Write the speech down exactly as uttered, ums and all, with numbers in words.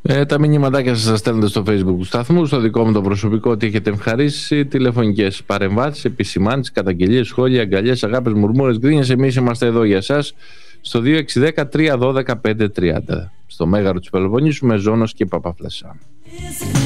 Ε, τα μηνύματάκια σας στέλνετε στο Facebook του σταθμού, στο δικό μου το προσωπικό, ότι έχετε ευχαρίστηση, τηλεφωνικές παρεμβάσεις, επισημάνσεις, καταγγελίες, σχόλια, αγκαλιές, αγάπες, μουρμούρες, γκρίνιες. Εμείς είμαστε εδώ για σας στο δύο έξι ένα μηδέν τρία ένα δύο πέντε τρία μηδέν στο Μέγαρο της Πελοποννήσου με Ζώνος και Παπαφλασσά.